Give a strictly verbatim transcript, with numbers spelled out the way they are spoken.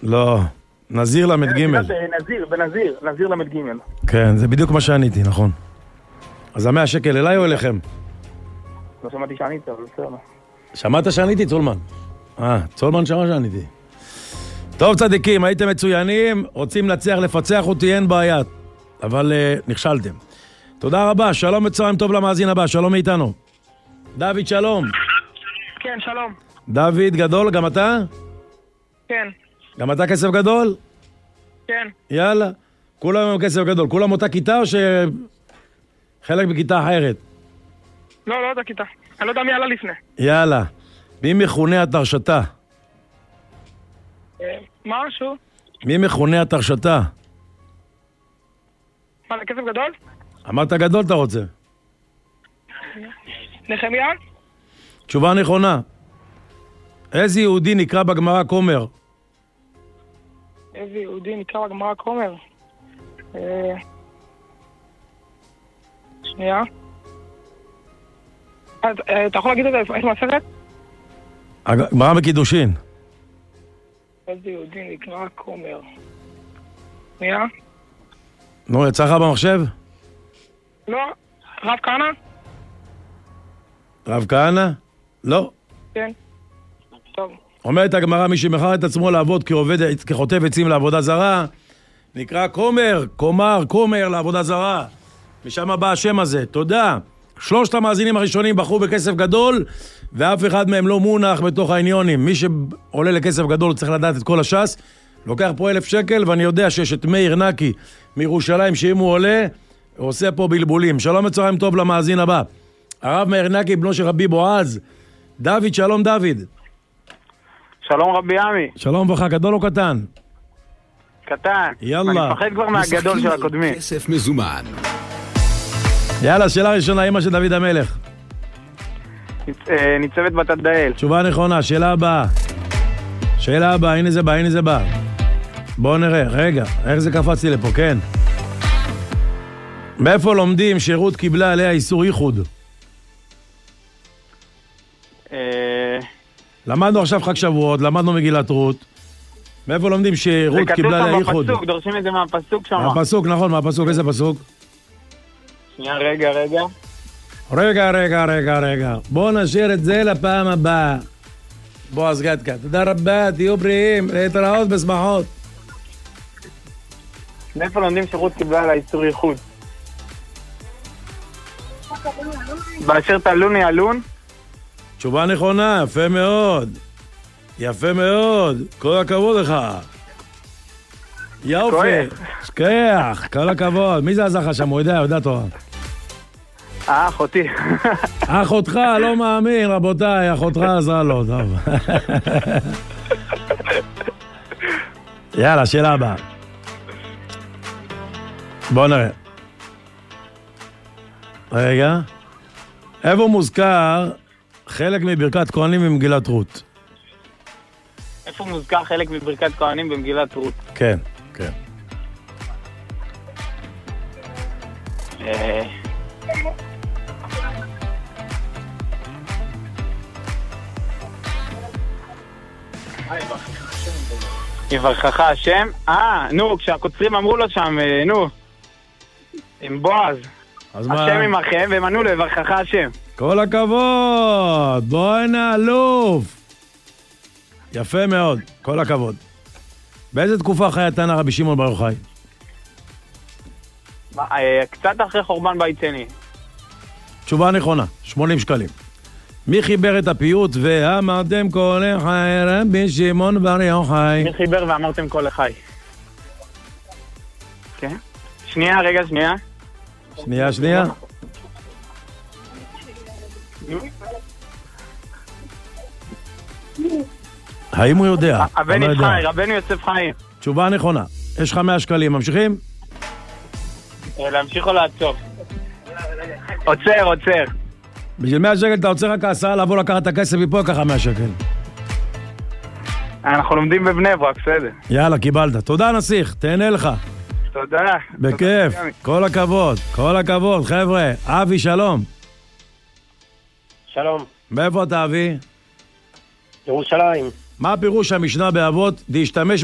לא, נזיר למד ג'. נזיר, בנזיר, נזיר למד ג'. כן, זה בדיוק מה שעניתי, נכון. אז המאה שקל אליי או אליכם? לא שמעתי שעניתי, אבל בסדר. שמעת שעניתי, צולמן? אה, צולמן שמע שעניתי. טוב צדיקים, הייתם מצוינים, רוצים לנצח, לפצח אותי, אין בעיה. אבל uh, נכשלתם. תודה רבה, שלום וצהריים טוב למאזין הבא, שלום מאיתנו. דוד, שלום. כן, שלום. דוד, גדול, גם אתה? כן. גם אתה כסף גדול? כן. יאללה. כולם הם כסף גדול. כולם אותה כיתה או שחלק בכיתה אחרת? לא, לא אותה כיתה. אני לא יודע מי עלה לפני. יאללה. מי מכונה התרשתה? משהו? מי מכונה התרשתה? מה, זה כסף גדול? אמרת גדול אתה רוצה? נחמיה? תשובה נכונה. איזה יהודי נקרא בגמרא כומר? איזה יהודי נקרא בגמרא כומר? שנייה. אתה יכול להגיד את זה איפה מהסרט? הגמרא בקידושין. איזה יהודי נקרא כומר? שנייה. נו, יצא לך במחשב? לא. רב כהנא? רב כהנא? לא. כן. טוב. אומרת הגמרא, מי שמכר את עצמו לעבוד כעובד, כחוטב עצים לעבודה זרה, נקרא כומר, כומר, כומר לעבודה זרה. משם בא השם הזה. תודה. שלושת המאזינים הראשונים בחרו בכסף גדול, ואף אחד מהם לא מונח בתוך העניונים. מי שעולה לכסף גדול צריך לדעת את כל הש"ס. לוקח פה אלף שקל, ואני יודע שיש את מאיר נקי מירושלים, שאם הוא עולה, הוא עושה פה בלבולים. שלום וצהריים טוב למאזין הבא. הרב מאיר נקי, בנו של רבי בועז. דוד, שלום דוד. שלום רבי עמי. שלום וברכה, גדול או קטן? קטן. יאללה. אני מפחד כבר מהגדול של הקודמי. כסף מזומן. יאללה, שאלה ראשונה, אמא של דוד המלך. ניצבת בת הדאל. תשובה נכונה, שאלה הבאה. שאלה הבאה, הנה זה בא, הנה זה בא. בואו נראה, רגע, איך זה קפץ לי לפה, כן. מאיפה לומדים שרות קיבלה עליה איסור ייחוד? למדנו עכשיו חג שבועות, למדנו מגילת רות. מאיפה לומדים שרות קיבלה עליה ייחוד? זה כתוב שם בפסוק, דורשים את זה מהפסוק שם. מהפסוק, נכון, מהפסוק, איזה פסוק? שנייה, רגע, רגע. רגע, רגע, רגע, רגע. בואו נשאיר את זה לפעם הבאה. בועז גדקה, תודה רבה, תהיו בריאים, להתראות בשמחות. מאיפה לומדים שרות קיבלה על האיסור ייחוד? באשר תלוני אלון? תשובה נכונה, יפה מאוד. יפה מאוד, כל הכבוד לך. יופי, שכח, כל הכבוד. מי זה עזר לך שם? הוא יודע, הוא יודע תורה. אה, אחותי. אחותך, לא מאמין, רבותיי, אחותך עזרה לו, טוב. יאללה, שאלה הבאה. בואו נראה. רגע. איפה מוזכר חלק מברכת כהנים במגילת רות? איפה מוזכר חלק מברכת כהנים במגילת רות? כן, כן. אה... יברכך השם. אה, נו, כשהקוצרים אמרו לו שם, נו, עם בועז, השם עמכם, והם ענו לו, יברכך השם. כל הכבוד, בואי נעלוף. יפה מאוד, כל הכבוד. באיזה תקופה חי התנא רבי שמעון בר יוחאי? קצת אחרי חורבן בית שני. תשובה נכונה, שמונים שקלים. מי חיבר את הפיוט ואמרתם כל החי רבי שמעון בר יוחאי? מי חיבר ואמרתם כל החי? כן. שנייה, רגע, שנייה. שנייה, שנייה. האם הוא יודע? הבן יצחק, רבנו יוסף חיים. תשובה נכונה. יש לך מאה שקלים, ממשיכים? להמשיך או לעצור? עוצר, עוצר. בשביל מאה שקל אתה עוצר רק העשרה לבוא לקחת את הכסף מפה, ככה מאה שקל. אנחנו לומדים בבני ברק, בסדר. יאללה, קיבלת. תודה נסיך, תהנה לך. תודה. בכיף, כל הכבוד, כל הכבוד, חבר'ה. אבי, שלום. שלום. מאיפה אתה, אבי? ירושלים. מה פירוש המשנה באבות? להשתמש